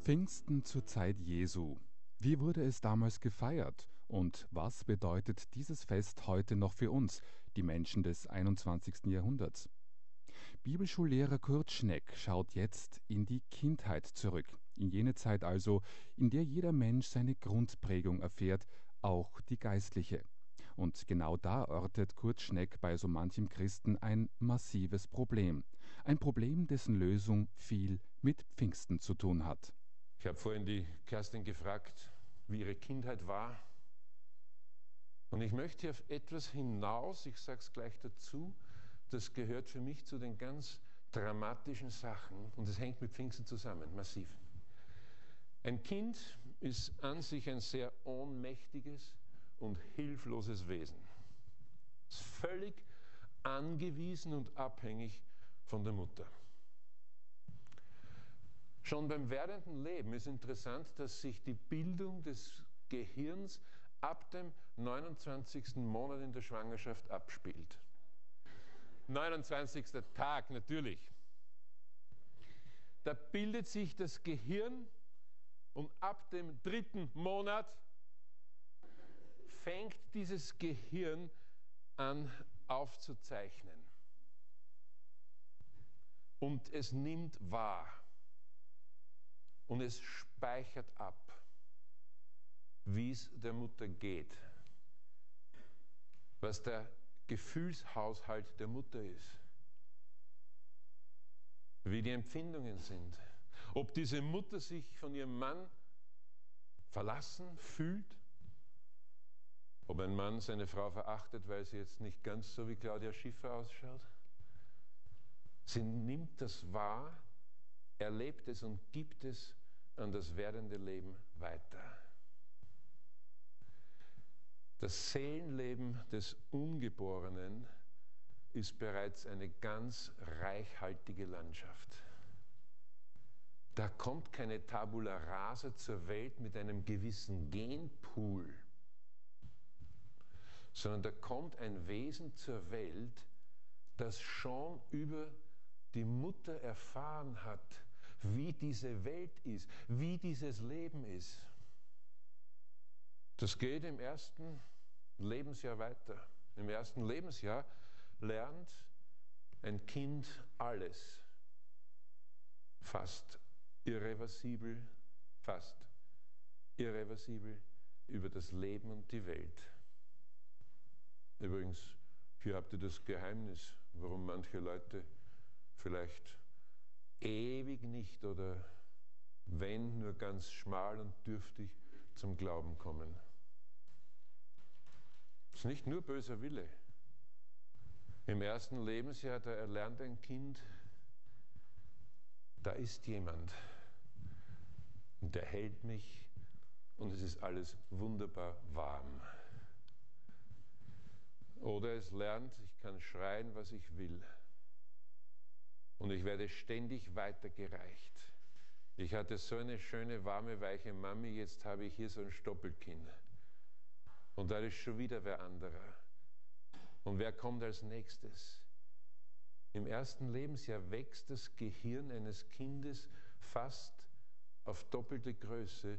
Pfingsten zur Zeit Jesu. Wie wurde es damals gefeiert und was bedeutet dieses Fest heute noch für uns, die Menschen des 21. Jahrhunderts? Bibelschullehrer Kurt Schneck schaut jetzt in die Kindheit zurück, in jene Zeit also, in der jeder Mensch seine Grundprägung erfährt, auch die geistliche. Und genau da ortet Kurt Schneck bei so manchem Christen ein massives Problem. Ein Problem, dessen Lösung viel mit Pfingsten zu tun hat. Ich habe vorhin die Kerstin gefragt, wie ihre Kindheit war. Und ich möchte hier auf etwas hinaus, ich sage es gleich dazu, das gehört für mich zu den ganz dramatischen Sachen und es hängt mit Pfingsten zusammen, massiv. Ein Kind ist an sich ein sehr ohnmächtiges und hilfloses Wesen. Es ist völlig angewiesen und abhängig von der Mutter. Schon beim werdenden Leben ist interessant, dass sich die Bildung des Gehirns ab dem 29. Monat in der Schwangerschaft abspielt. 29. Tag natürlich. Da bildet sich das Gehirn und ab dem 3. Monat fängt dieses Gehirn an aufzuzeichnen. Und es nimmt wahr. Und es speichert ab, wie es der Mutter geht, was der Gefühlshaushalt der Mutter ist, wie die Empfindungen sind, ob diese Mutter sich von ihrem Mann verlassen fühlt, ob ein Mann seine Frau verachtet, weil sie jetzt nicht ganz so wie Claudia Schiffer ausschaut. Sie nimmt das wahr, erlebt es und gibt es an das werdende Leben weiter. Das Seelenleben des Ungeborenen ist bereits eine ganz reichhaltige Landschaft. Da kommt keine Tabula rasa zur Welt mit einem gewissen Genpool, sondern da kommt ein Wesen zur Welt, das schon über die Mutter erfahren hat, wie diese Welt ist, wie dieses Leben ist. Das geht im ersten Lebensjahr weiter. Im ersten Lebensjahr lernt ein Kind alles. Fast irreversibel über das Leben und die Welt. Übrigens, hier habt ihr das Geheimnis, warum manche Leute vielleicht ewig nicht oder wenn nur ganz schmal und dürftig zum Glauben kommen. Es ist nicht nur böser Wille. Im ersten Lebensjahr, da erlernt ein Kind, da ist jemand und der hält mich und es ist alles wunderbar warm. Oder es lernt, ich kann schreien, was ich will. Und ich werde ständig weitergereicht. Ich hatte so eine schöne, warme, weiche Mami, jetzt habe ich hier so ein Stoppelkinn. Und da ist schon wieder wer anderer. Und wer kommt als nächstes? Im ersten Lebensjahr wächst das Gehirn eines Kindes fast auf doppelte Größe